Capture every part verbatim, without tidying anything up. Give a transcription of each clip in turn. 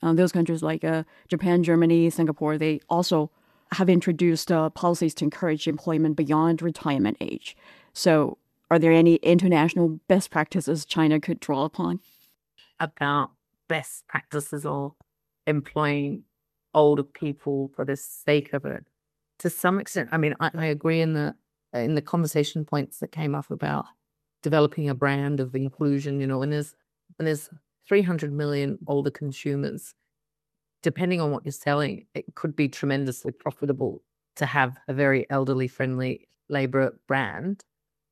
Uh, those countries like uh, Japan, Germany, Singapore, they also have introduced uh, policies to encourage employment beyond retirement age. So are there any international best practices China could draw upon? About best practices or employing older people for the sake of it. To some extent, I mean, I, I agree in the in the conversation points that came up about developing a brand of inclusion. You know, when there's when there's three hundred million older consumers, depending on what you're selling, it could be tremendously profitable to have a very elderly friendly labor brand.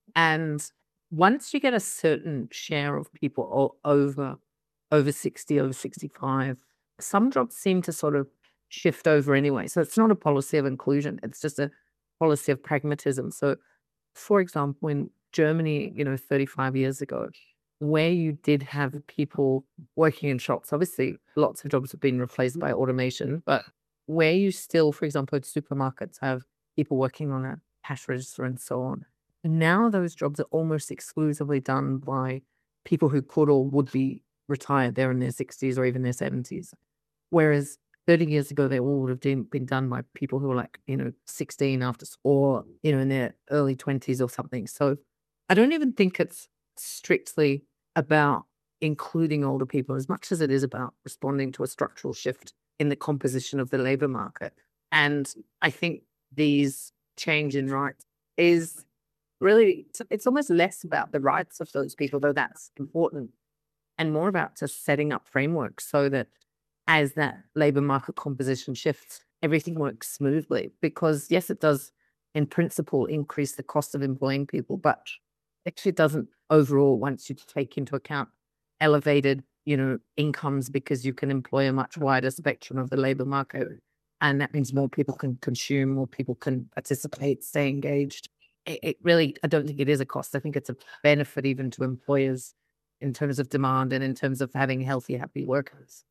And once you get a certain share of people o- over over sixty, over sixty-five, some jobs seem to sort of shift over anyway. So it's not a policy of inclusion. It's just a policy of pragmatism. So, for example, in Germany, you know, thirty-five years ago, where you did have people working in shops, obviously lots of jobs have been replaced by automation, but where you still, for example, at supermarkets have people working on a cash register and so on. Now those jobs are almost exclusively done by people who could or would be retired. They're in their sixties or even their seventies. Whereas thirty years ago, they all would have been, been done by people who were like, you know, sixteen after, or, you know, in their early twenties or something. So I don't even think it's strictly about including older people as much as it is about responding to a structural shift in the composition of the labor market. And I think these change in rights is really, it's almost less about the rights of those people, though that's important, and more about just setting up frameworks so that as that labor market composition shifts, everything works smoothly. Because yes, it does in principle increase the cost of employing people, but actually it doesn't overall once you take into account elevated, you know, incomes because you can employ a much wider spectrum of the labor market. And that means more people can consume, more people can participate, stay engaged. It, it really, I don't think it is a cost. I think it's a benefit even to employers in terms of demand and in terms of having healthy, happy workers.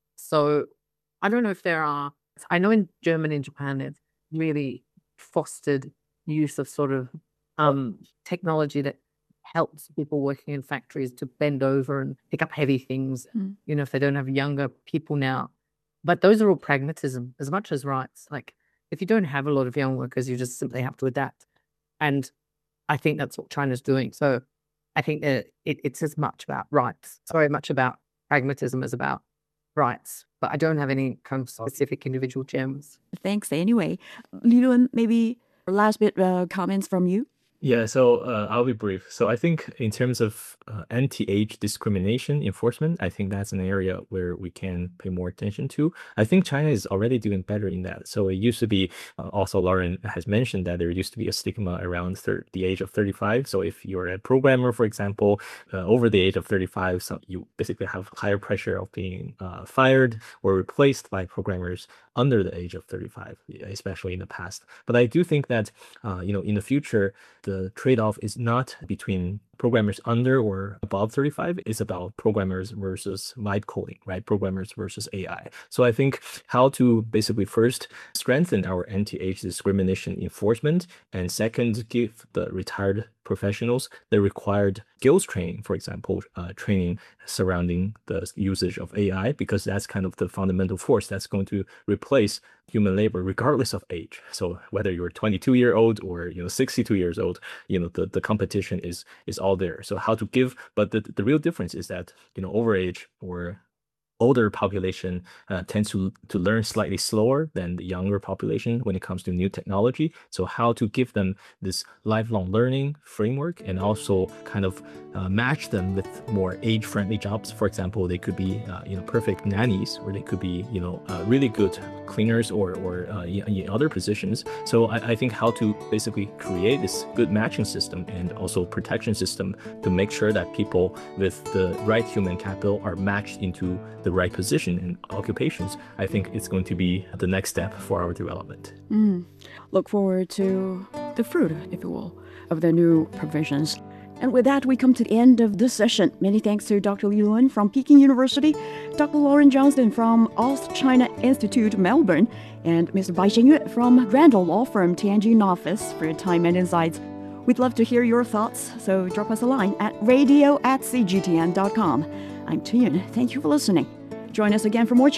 So I don't know if there are, I know in Germany and Japan, it's really fostered use of sort of um, technology that helps people working in factories to bend over and pick up heavy things, mm. you know, if they don't have younger people now. But those are all pragmatism as much as rights. Like if you don't have a lot of young workers, you just simply have to adapt. And I think that's what China's doing. So I think that it, it's as much about rights, very much about pragmatism as about rights. But I don't have any kind of specific individual gems. Thanks anyway. Li Lun, maybe last bit uh, comments from you? Yeah, so uh, I'll be brief. So I think in terms of uh, anti-age discrimination enforcement, I think that's an area where we can pay more attention to. I think China is already doing better in that. So it used to be, uh, also Lauren has mentioned that there used to be a stigma around thir- the age of thirty-five. So if you're a programmer, for example, uh, over the age of thirty-five, so you basically have higher pressure of being uh, fired or replaced by programmers under the age of thirty-five, especially in the past. But I do think that, uh, you know, in the future, the trade-off is not between programmers under or above thirty-five. It's about programmers versus vibe coding, right? Programmers versus A I. So I think how to basically first strengthen our anti-age discrimination enforcement, and second, give the retired professionals the required skills training, for example, uh, training surrounding the usage of A I, because that's kind of the fundamental force that's going to replace human labor regardless of age. So whether you're twenty-two year old or, you know, sixty-two years old, you know, the, the competition is is all there. So how to give, but the, the real difference is that, you know, overage or older population uh, tends to, to learn slightly slower than the younger population when it comes to new technology. So how to give them this lifelong learning framework and also kind of uh, match them with more age-friendly jobs. For example, they could be uh, you know, perfect nannies, or they could be, you know, uh, really good cleaners or, or uh, in other positions. So I, I think how to basically create this good matching system and also protection system to make sure that people with the right human capital are matched into the right position and occupations, I think it's going to be the next step for our development. Mm. Look forward to the fruit, if you will, of the new provisions. And with that, we come to the end of this session. Many thanks to Doctor Li Lun from Peking University, Doctor Lauren Johnston from Aus China Institute, Melbourne, and Mister Bai Xianyue from Randall Law Firm Tianjin office for your time and insights. We'd love to hear your thoughts, so drop us a line at radio at c g t n dot com. I'm Tuyun. Thank you for listening. Join us again for more